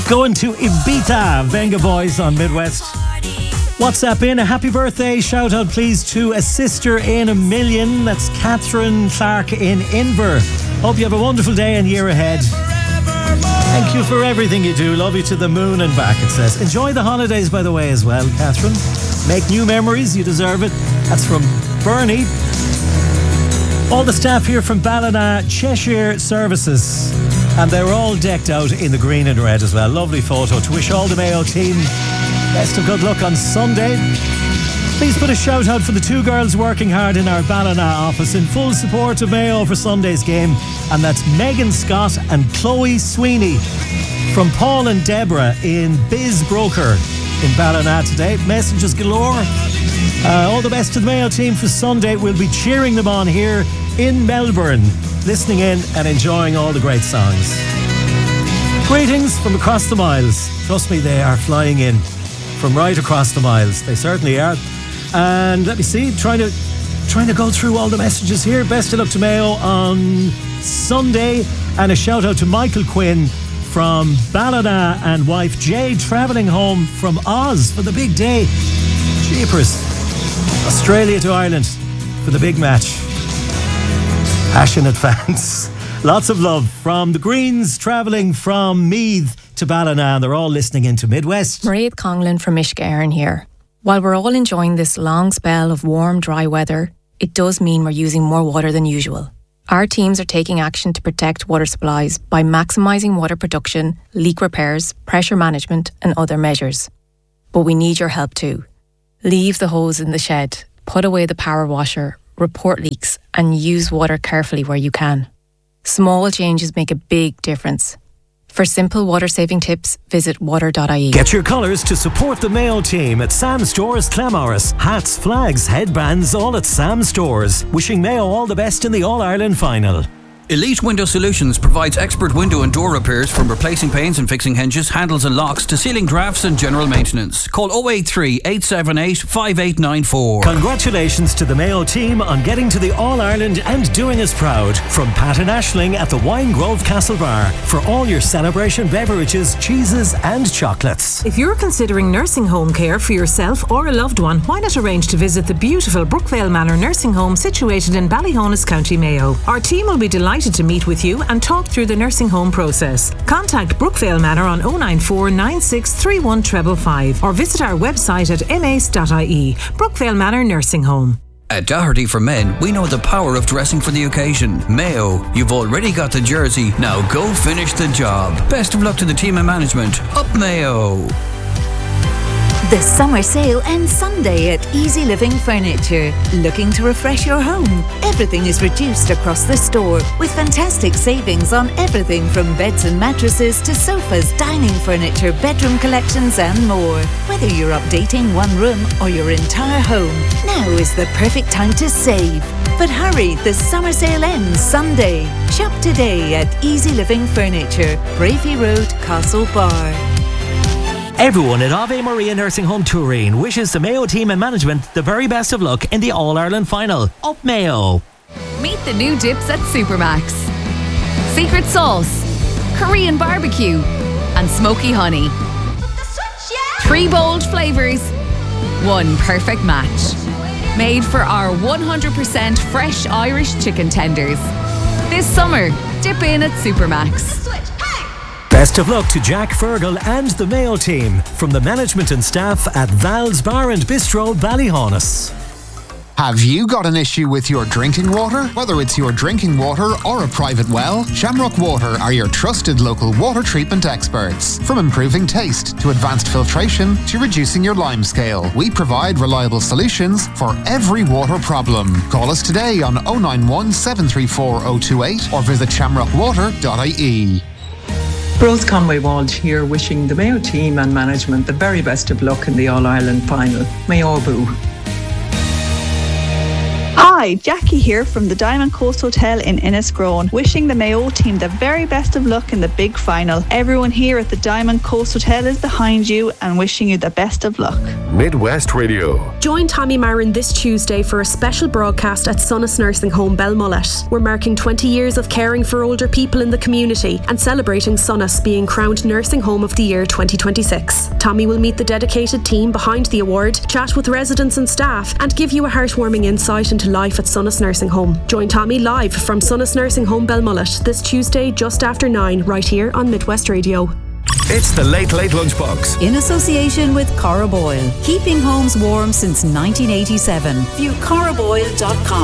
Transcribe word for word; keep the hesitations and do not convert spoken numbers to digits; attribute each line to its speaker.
Speaker 1: Going to Ibiza, Venga Boys on Midwest. WhatsApp in a happy birthday shout out please to a sister in a million. That's Catherine Clark in Inver. Hope you have a wonderful day and year ahead. Thank you for everything you do. Love you to the moon and back, it says. Enjoy the holidays, by the way, as well, Catherine. Make new memories, you deserve it. That's from Bernie. All the staff here from Ballina Cheshire Services, and they were all decked out in the green and red as well. Lovely photo. To wish all the Mayo team best of good luck on Sunday. Please put a shout out for the two girls working hard in our Ballina office in full support of Mayo for Sunday's game, and that's Megan Scott and Chloe Sweeney from Paul and Deborah in Biz Broker in Ballina today. Messages galore. Uh, all the best to the Mayo team for Sunday. We'll be cheering them on here in Melbourne, listening in and enjoying all the great songs. Greetings from across the miles. Trust me, they are flying in from right across the miles. They certainly are. And let me see, trying to trying to go through all the messages here. Best of luck to Mayo on Sunday, and a shout out to Michael Quinn from Ballina and wife Jade travelling home from Oz for the big day. Jeepers. Australia to Ireland for the big match. Passionate fans. Lots of love from the Greens travelling from Meath to Ballina, and they're all listening into Midwest.
Speaker 2: Maria Conglin from Mishka Éireann here. While we're all enjoying this long spell of warm, dry weather, it does mean we're using more water than usual. Our teams are taking action to protect water supplies by maximising water production, leak repairs, pressure management and other measures. But we need your help too. Leave the hose in the shed, put away the power washer, report leaks and use water carefully where you can. Small changes make a big difference. For simple water-saving tips, visit water dot I E.
Speaker 1: Get your colours to support the Mayo team at Sam Stores Clamorris. Hats, flags, headbands, all at Sam Stores. Wishing Mayo all the best in the All-Ireland final.
Speaker 3: Elite Window Solutions provides expert window and door repairs, from replacing panes and fixing hinges, handles and locks to sealing drafts and general maintenance. Call oh eight three, eight seven eight, five eight nine four.
Speaker 1: Congratulations to the Mayo team on getting to the All-Ireland and doing us proud. From Pat and Aisling at the Wine Grove Castle Bar for all your celebration beverages, cheeses and chocolates.
Speaker 4: If you're considering nursing home care for yourself or a loved one, why not arrange to visit the beautiful Brookvale Manor Nursing Home situated in Ballyhonus, County Mayo. Our team will be delighted to meet with you and talk through the nursing home process. Contact Brookvale Manor on oh nine four, nine six three one five five five or visit our website at m a c e dot I E. Brookvale Manor Nursing Home.
Speaker 3: At Doherty for Men, we know the power of dressing for the occasion. Mayo, you've already got the jersey, now go finish the job. Best of luck to the team and management. Up Mayo!
Speaker 5: The summer sale ends Sunday at Easy Living Furniture. Looking to refresh your home? Everything is reduced across the store with fantastic savings on everything from beds and mattresses to sofas, dining furniture, bedroom collections and more. Whether you're updating one room or your entire home, now is the perfect time to save. But hurry, the summer sale ends Sunday. Shop today at Easy Living Furniture, Bravey Road, Castle Bar.
Speaker 1: Everyone at Ave Maria Nursing Home Turin wishes the Mayo team and management the very best of luck in the All-Ireland final. Up Mayo!
Speaker 6: Meet the new dips at Supermax. Secret sauce, Korean barbecue and smoky honey. Three bold flavours, one perfect match. Made for our one hundred percent fresh Irish chicken tenders. This summer, dip in at Supermax.
Speaker 1: Best of luck to Jack Fergal and the Mayo team from the management and staff at Val's Bar and Bistro, Ballyhonus.
Speaker 7: Have you got an issue with your drinking water? Whether it's your drinking water or a private well, Shamrock Water are your trusted local water treatment experts. From improving taste to advanced filtration to reducing your lime scale, we provide reliable solutions for every water problem. Call us today on oh nine one, seven three four, oh two eight or visit shamrock water dot I E.
Speaker 8: Rose Conway Walsh here, wishing the Mayo team and management the very best of luck in the All-Ireland final. Mayo Boo.
Speaker 9: Hi, Hi, Jackie here from the Diamond Coast Hotel in Innisgrone, wishing the Mayo team the very best of luck in the big final. Everyone here at the Diamond Coast Hotel is behind you and wishing you the best of luck.
Speaker 10: Midwest Radio.
Speaker 11: Join Tommy Marin this Tuesday for a special broadcast at Sonas Nursing Home Belmullet. We're marking twenty years of caring for older people in the community and celebrating Sonas being crowned Nursing Home of the Year twenty twenty-six. Tommy will meet the dedicated team behind the award, chat with residents and staff, and give you a heartwarming insight into life at Sonas Nursing Home. Join Tommy live from Sonas Nursing Home Belmullet this Tuesday just after nine, right here on Midwest Radio.
Speaker 10: It's the Late Late Lunchbox.
Speaker 5: In association with Cora Boyle, keeping homes warm since nineteen eighty-seven. View cora boyle dot com.